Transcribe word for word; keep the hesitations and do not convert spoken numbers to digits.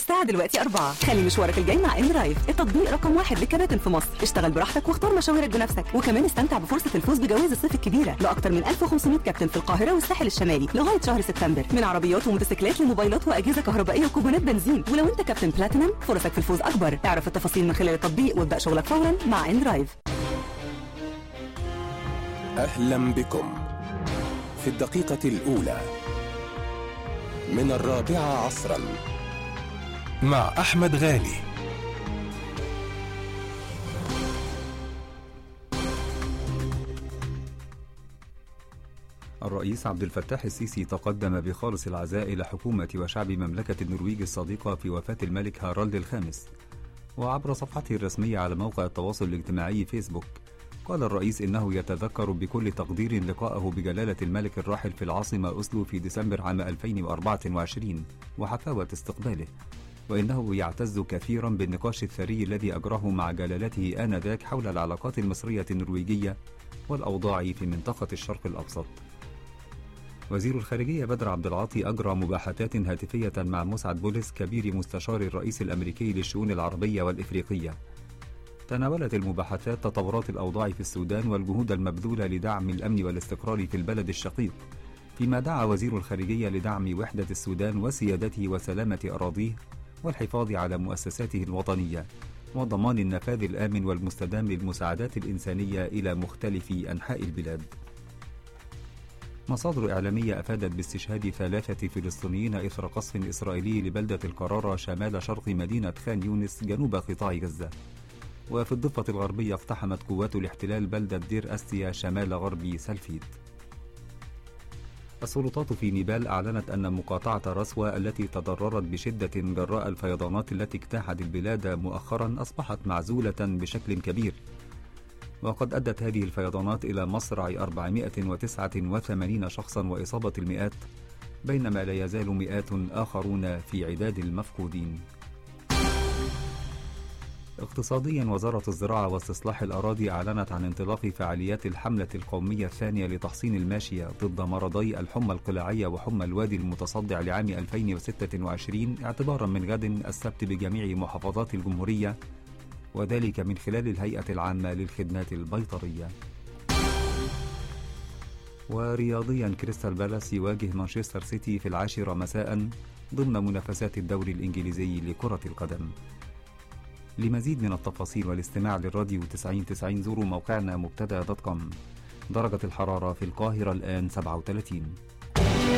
الساعة دلوقتي أربعة. خلي مشوارك الجاي مع ان رايف، التطبيق رقم واحد للكباتن في مصر. اشتغل براحتك واختار مشاويرك بنفسك، وكمان استمتع بفرصة الفوز بجوائز الصيف الكبيرة لأكثر من ألف وخمسمائة كابتن في القاهرة والساحل الشمالي لغاية شهر سبتمبر، من عربيات وموتوسيكلات لموبايلات وأجهزة كهربائية وكوبونات بنزين. ولو أنت كابتن بلاتينم فرصك في الفوز أكبر. اعرف التفاصيل من خلال التطبيق وابدأ شغلك فورا مع ان رايف. أهلا بكم في الدقيقة الأولى من الرابعة عصرا مع أحمد غالي. الرئيس عبد الفتاح السيسي تقدم بخالص العزاء إلى حكومة وشعب مملكة النرويج الصديقة في وفاة الملك هارالد الخامس. وعبر صفحته الرسمية على موقع التواصل الاجتماعي فيسبوك، قال الرئيس إنه يتذكر بكل تقدير لقاءه بجلالة الملك الراحل في العاصمة أوسلو في ديسمبر عام ألفين وأربعة وعشرين وحفاوة استقباله، وإنه يعتز كثيرا بالنقاش الثري الذي أجراه مع جلالته آنذاك حول العلاقات المصرية النرويجية والأوضاع في منطقة الشرق الأوسط. وزير الخارجية بدر عبد العاطي أجرى مباحثات هاتفية مع مسعد بولس كبير مستشار الرئيس الأمريكي للشؤون العربية والإفريقية. تناولت المباحثات تطورات الأوضاع في السودان والجهود المبذولة لدعم الأمن والاستقرار في البلد الشقيق، فيما دعا وزير الخارجية لدعم وحدة السودان وسيادته وسلامة أراضيه والحفاظ على مؤسساته الوطنية وضمان النفاذ الآمن والمستدام للمساعدات الإنسانية إلى مختلف أنحاء البلاد. مصادر إعلامية أفادت باستشهاد ثلاثة فلسطينيين إثر قصف إسرائيلي لبلدة القرارة شمال شرق مدينة خان يونس جنوب قطاع غزة. وفي الضفة الغربية اقتحمت قوات الاحتلال بلدة دير أستيا شمال غرب سلفيد. السلطات في نيبال أعلنت أن مقاطعة رسوى التي تضررت بشدة جراء الفيضانات التي اجتاحت البلاد مؤخرا أصبحت معزولة بشكل كبير، وقد أدت هذه الفيضانات إلى مصرع أربعمائة وتسعة وثمانين شخصا وإصابة المئات، بينما لا يزال مئات آخرون في عداد المفقودين. اقتصاديا، وزارة الزراعة واستصلاح الأراضي أعلنت عن انطلاق فعاليات الحملة القومية الثانية لتحصين الماشية ضد مرضي الحمى القلاعية وحمى الوادي المتصدع لعام ألفين وستة وعشرين اعتبارا من غد السبت بجميع محافظات الجمهورية، وذلك من خلال الهيئة العامة للخدمات البيطرية. ورياضيا، كريستال بالاس يواجه مانشستر سيتي في العاشرة مساء ضمن منافسات الدوري الإنجليزي لكرة القدم. لمزيد من التفاصيل والاستماع للراديو تسعين تسعين زوروا موقعنا مبتدأ دوت كوم. درجة الحرارة في القاهرة الآن سبعة وثلاثين.